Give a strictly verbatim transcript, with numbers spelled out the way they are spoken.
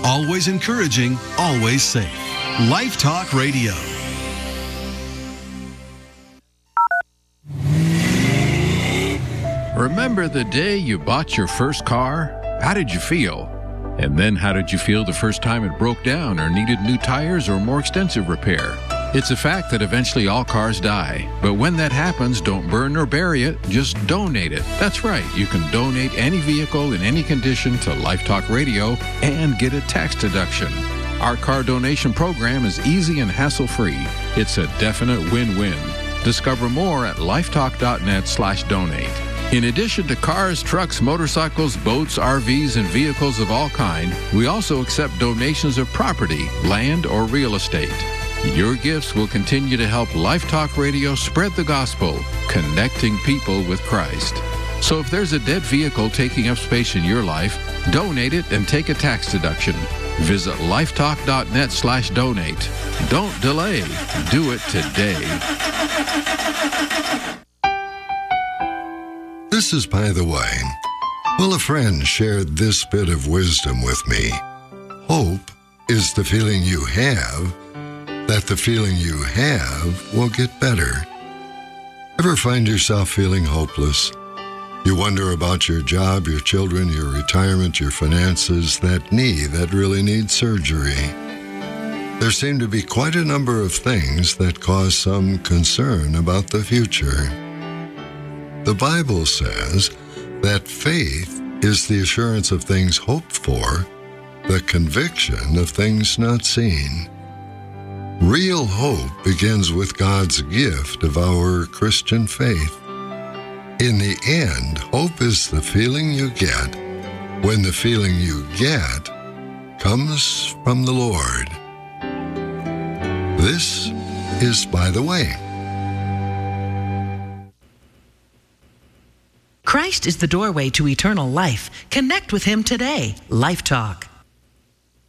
Always encouraging, always safe. Life Talk Radio. Remember the day you bought your first car? How did you feel? And then how did you feel the first time it broke down or needed new tires or more extensive repair? It's a fact that eventually all cars die. But when that happens, don't burn or bury it, just donate it. That's right, you can donate any vehicle in any condition to Life Talk Radio and get a tax deduction. Our car donation program is easy and hassle-free. It's a definite win-win. Discover more at lifetalk.net slash donate. In addition to cars, trucks, motorcycles, boats, R Vs, and vehicles of all kind, we also accept donations of property, land, or real estate. Your gifts will continue to help Life Talk Radio spread the gospel, connecting people with Christ. So if there's a dead vehicle taking up space in your life, donate it and take a tax deduction. Visit lifetalk.net slash donate. Don't delay. Do it today. This is By the Way. Well, a friend shared this bit of wisdom with me. Hope is the feeling you have that the feeling you have will get better. Ever find yourself feeling hopeless? You wonder about your job, your children, your retirement, your finances, that knee that really needs surgery. There seem to be quite a number of things that cause some concern about the future. The Bible says that faith is the assurance of things hoped for, the conviction of things not seen. Real hope begins with God's gift of our Christian faith. In the end, hope is the feeling you get when the feeling you get comes from the Lord. This is By the Way. Christ is the doorway to eternal life. Connect with Him today. Life Talk.